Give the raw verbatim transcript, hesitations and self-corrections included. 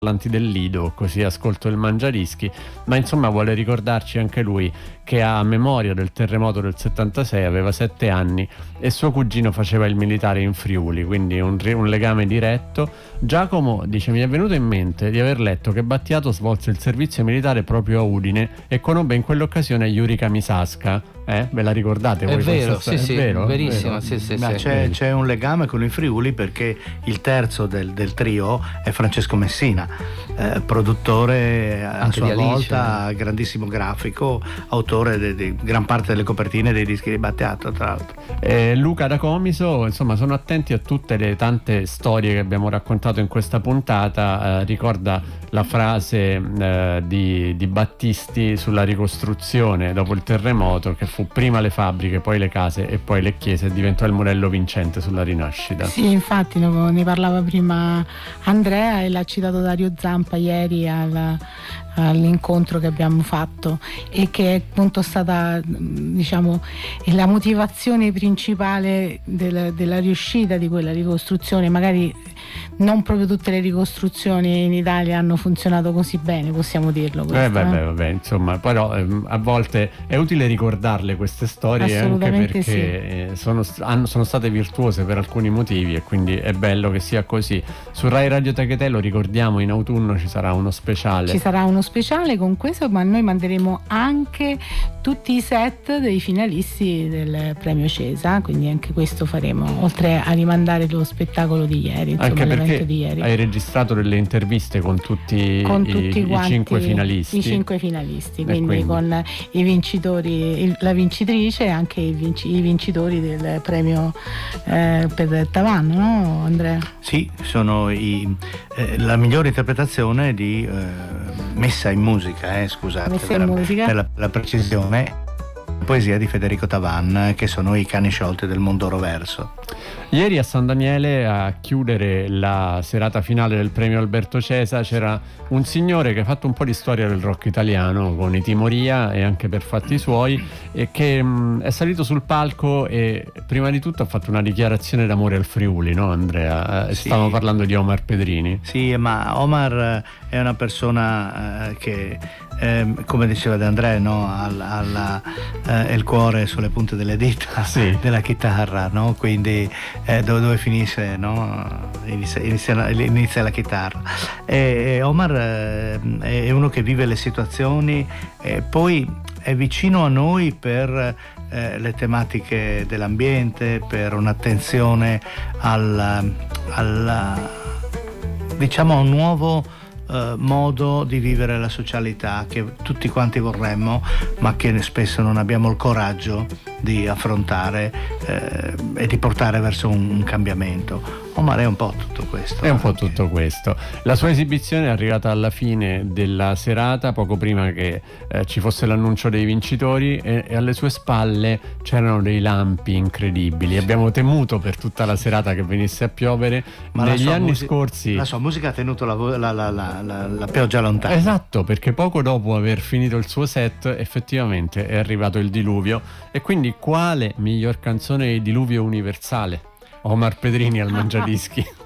parlanti del Lido, così ascolto il Mangiadischi, ma insomma vuole ricordarci anche lui che ha memoria del terremoto del settantasei, aveva sette anni e suo cugino faceva il militare in Friuli, quindi un, un legame diretto. Giacomo dice: mi è venuto in mente di aver letto che Battiato svolse il servizio militare proprio a Udine e conobbe in quell'occasione Yuri Kamisaska. Eh? Ve la ricordate? È voi vero, sì, è sì, vero? verissimo, Vero? sì, sì, Ma sì. c'è, c'è un legame con il Friuli perché il terzo del, del trio è Francesco Messina, eh, produttore a Anche sua di Alice, volta, grandissimo grafico, autore di, di gran parte delle copertine dei dischi di Battiato, tra l'altro. Eh, Luca da Comiso, insomma, sono attenti a tutte le tante storie che abbiamo raccontato in questa puntata. Eh, ricorda la frase eh, di, di Battisti sulla ricostruzione dopo il terremoto, che fu prima le fabbriche, poi le case e poi le chiese, e diventò il modello vincente sulla rinascita. Sì, infatti ne parlava prima Andrea e l'ha citato Dario Zampa ieri al, all'incontro che abbiamo fatto, e che è appunto stata, diciamo, la motivazione principale del, della riuscita di quella ricostruzione. Magari non proprio tutte le ricostruzioni in Italia hanno funzionato così bene, possiamo dirlo questo, eh, vabbè, eh? vabbè, insomma, però ehm, a volte è utile ricordarle queste storie, anche perché sì. eh, sono, hanno, sono state virtuose per alcuni motivi, e quindi è bello che sia così. Su Rai Radio Tecate, lo ricordiamo, in autunno ci sarà uno speciale. Ci sarà uno speciale con questo, ma noi manderemo anche tutti i set dei finalisti del premio Cesa, quindi anche questo faremo, oltre a rimandare lo spettacolo di ieri, insomma, anche perché l'evento di ieri. Hai registrato delle interviste con tutti, con i, tutti i quanti, cinque finalisti. I cinque finalisti, quindi, quindi con i vincitori, il, la vincitrice e anche i, vinci, i vincitori del premio eh, per Tavann, no Andrea? Sì, sono i, eh, la migliore interpretazione di eh, messa in musica, eh, scusate, Messa per, in la, musica. per la, la precisione, poesia di Federico Tavann, che sono i cani sciolti del Mondoro Verso. Ieri a San Daniele, a chiudere la serata finale del premio Alberto Cesa, c'era un signore che ha fatto un po' di storia del rock italiano con i Timoria e anche per fatti suoi, e che mh, è salito sul palco e prima di tutto ha fatto una dichiarazione d'amore al Friuli, no Andrea? Eh, Sì. Stavamo parlando di Omar Pedrini. Sì, ma Omar è una persona eh, che, eh, come diceva De André, no? Alla, alla, eh, il cuore sulle punte delle dita, Sì. della chitarra, no? Quindi eh, dove, dove finisce, no? inizia, inizia, inizia la chitarra. E, e Omar eh, è uno che vive le situazioni, e poi è vicino a noi per eh, le tematiche dell'ambiente, per un'attenzione al, al diciamo a un nuovo eh, modo di vivere la socialità che tutti quanti vorremmo, ma che spesso non abbiamo il coraggio di affrontare eh, e di portare verso un, un cambiamento. Omar è un po' tutto questo. È un po' anche. tutto questo. La sua esibizione è arrivata alla fine della serata, poco prima che eh, ci fosse l'annuncio dei vincitori, e, e alle sue spalle c'erano dei lampi incredibili. Abbiamo temuto per tutta la serata che venisse a piovere. Ma la negli sua anni musi- scorsi la sua musica ha tenuto la, vo- la, la, la, la, la pioggia lontana. Esatto, perché poco dopo aver finito il suo set effettivamente è arrivato il diluvio. E quindi quale miglior canzone di diluvio universale? Omar Pedrini al Mangiadischi.